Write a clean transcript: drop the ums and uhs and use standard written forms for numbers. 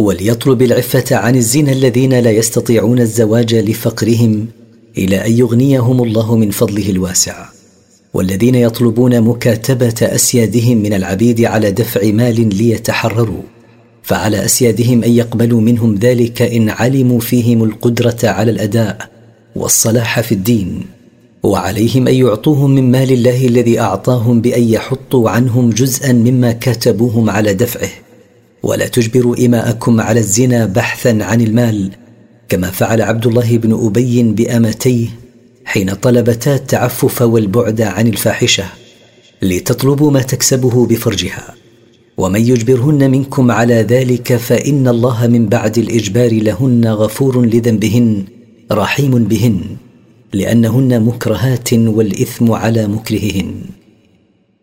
وليطلب العفة عن الزنا الذين لا يستطيعون الزواج لفقرهم إلى أن يغنيهم الله من فضله الواسع، والذين يطلبون مكاتبة أسيادهم من العبيد على دفع مال ليتحرروا، فعلى أسيادهم أن يقبلوا منهم ذلك إن علموا فيهم القدرة على الأداء والصلاح في الدين، وعليهم أن يعطوهم من مال الله الذي أعطاهم بأن يحطوا عنهم جزءا مما كاتبوهم على دفعه، ولا تجبروا إماءكم على الزنا بحثا عن المال، كما فعل عبد الله بن أبي بأمتيه حين طلبتا التعفف والبعد عن الفاحشة لتطلبوا ما تكسبه بفرجها. ومن يجبرهن منكم على ذلك فإن الله من بعد الإجبار لهن غفور لذنبهن رحيم بهن، لأنهن مكرهات والإثم على مكرههن.